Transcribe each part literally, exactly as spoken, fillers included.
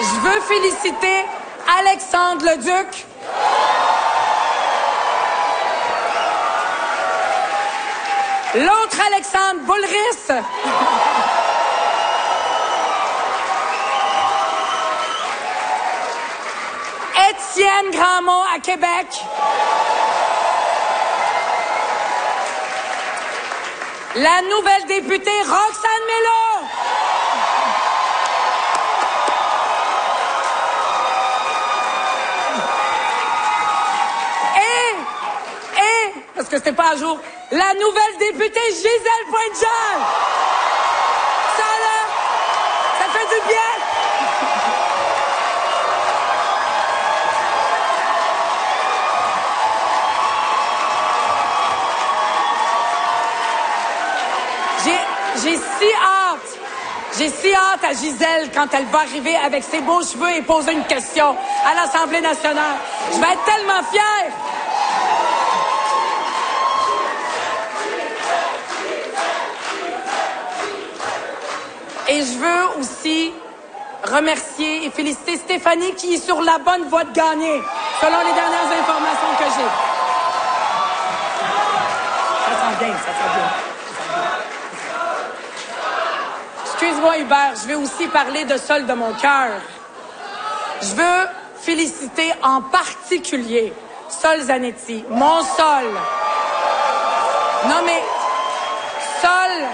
Je veux féliciter Alexandre Leduc. L'autre Alexandre Boulris. Étienne Grandmont à Québec. La nouvelle députée Roxane Melo. Et, et, parce que c'était pas à jour, la nouvelle députée Gisèle Pointe-Jean. Ça là, ça fait du bien. J'ai si hâte, j'ai si hâte à Gisèle quand elle va arriver avec ses beaux cheveux et poser une question à l'Assemblée nationale. Je vais être tellement fière. Et je veux aussi remercier et féliciter Stéphanie qui est sur la bonne voie de gagner, selon les dernières informations que j'ai. Ça sent bien, ça sent bien. Excuse-moi, Hubert, je vais aussi parler de Sol de mon cœur. Je veux féliciter en particulier Sol Zanetti, mon Sol. Non, mais Sol,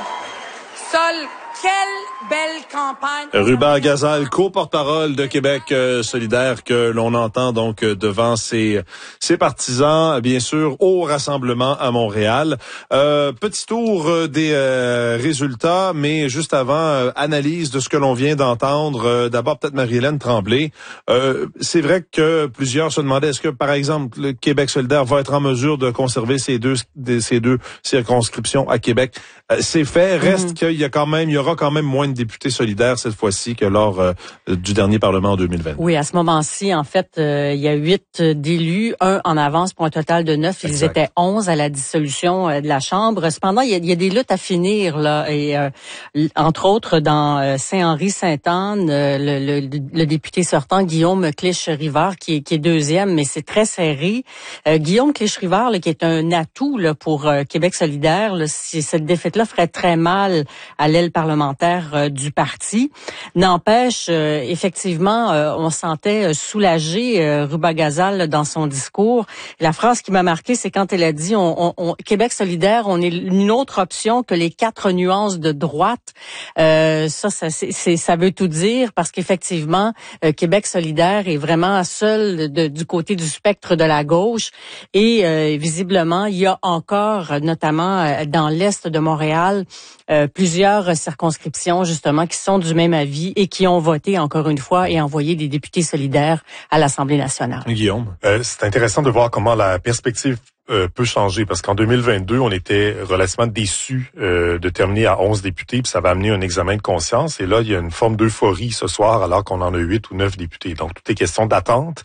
Sol, quelle belle campagne. Ruba Gazal, co-porte-parole de Québec euh, solidaire, que l'on entend donc euh, devant ses, ses partisans, bien sûr, au rassemblement à Montréal. Euh, petit tour euh, des euh, résultats, mais juste avant, euh, analyse de ce que l'on vient d'entendre. Euh, d'abord, peut-être Marie-Hélène Tremblay. Euh, c'est vrai que plusieurs se demandaient, est-ce que, par exemple, le Québec solidaire va être en mesure de conserver ces deux, ces deux circonscriptions à Québec? Euh, c'est fait. Reste mm-hmm. qu'il y a quand même, il y aura quand même moins de députés solidaires cette fois-ci que lors euh, du dernier Parlement en deux mille vingt. Oui, à ce moment-ci, en fait, euh, il y a huit d'élus, un en avance pour un total de neuf. Ils exact. Étaient onze à la dissolution euh, de la Chambre. Cependant, il y a, il y a des luttes à finir là, et euh, entre autres dans euh, Saint-Henri-Sainte-Anne, euh, le, le, le député sortant Guillaume Clich-Rivard qui est, qui est deuxième, mais c'est très serré. Euh, Guillaume Clich-Rivard, là, qui est un atout là, pour euh, Québec solidaire, là, si cette défaite-là ferait très mal à l'aile parlementaire euh, du parti. N'empêche, euh, effectivement, euh, on sentait soulagé euh, Ruba Gazal dans son discours. La phrase qui m'a marqué, c'est quand elle a dit on, on, on, Québec solidaire, on est une autre option que les quatre nuances de droite. Euh, ça, ça, c'est, c'est, ça veut tout dire parce qu'effectivement, euh, Québec solidaire est vraiment seul de, du côté du spectre de la gauche et euh, visiblement, il y a encore, notamment euh, dans l'est de Montréal, euh, plusieurs circonscriptions justement qui sont du même avis et qui ont voté encore une fois et envoyé des députés solidaires à l'Assemblée nationale. Guillaume, euh, c'est intéressant de voir comment la perspective Euh, peut changer parce qu'en deux mille vingt-deux, on était relativement déçus euh, de terminer à onze députés, puis ça va amener un examen de conscience. Et là, il y a une forme d'euphorie ce soir, alors qu'on en a huit ou neuf députés. Donc, tout est question d'attente.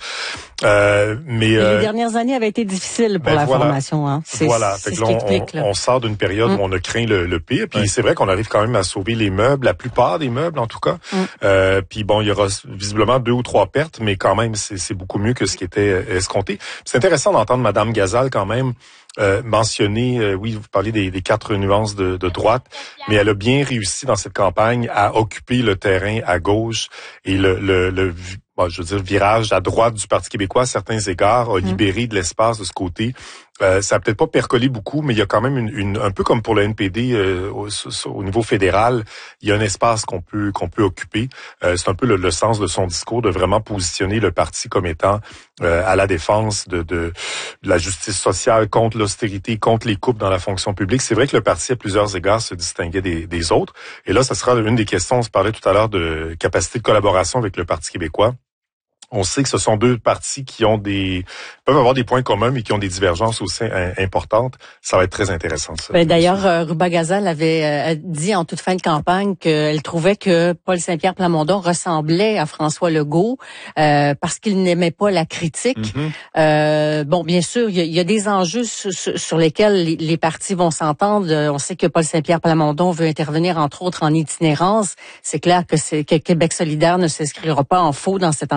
Euh, mais euh, les dernières années avaient été difficiles pour ben la voilà, formation. Hein. C'est, voilà. c'est fait ce que là, qui explique. On, on sort d'une période mm. où on a craint le, le pire. Puis oui. c'est vrai qu'on arrive quand même à sauver les meubles, la plupart des meubles en tout cas. Mm. Euh, puis bon, il y aura visiblement deux ou trois pertes, mais quand même, c'est, c'est beaucoup mieux que ce qui était escompté. Puis c'est intéressant d'entendre Madame Gazal quand même. Euh, mentionner, euh, oui, vous parlez des, des quatre nuances de, de droite, mais elle a bien réussi dans cette campagne à occuper le terrain à gauche et le, le, le bon, je veux dire, virage à droite du Parti québécois à certains égards a libéré de l'espace de ce côté. Euh, ça a peut-être pas percolé beaucoup, mais il y a quand même une, une un peu comme pour le N P D euh, au, au niveau fédéral, il y a un espace qu'on peut qu'on peut occuper. Euh, c'est un peu le, le sens de son discours de vraiment positionner le parti comme étant euh, à la défense de, de, de la justice sociale, contre l'austérité, contre les coupes dans la fonction publique. C'est vrai que le parti à plusieurs égards se distinguait des, des autres. Et là, ça sera une des questions. On se parlait tout à l'heure de capacité de collaboration avec le Parti québécois. On sait que ce sont deux partis qui ont des peuvent avoir des points communs, mais qui ont des divergences aussi importantes. Ça va être très intéressant. Ça. Ben, d'ailleurs, euh, Ruba Gazal avait euh, dit en toute fin de campagne qu'elle trouvait que Paul Saint-Pierre Plamondon ressemblait à François Legault euh, parce qu'il n'aimait pas la critique. Mm-hmm. Euh, bon, bien sûr, il y, y a des enjeux sur, sur lesquels les, les partis vont s'entendre. On sait que Paul Saint-Pierre Plamondon veut intervenir entre autres en itinérance. C'est clair que, c'est, que Québec solidaire ne s'inscrira pas en faux dans cette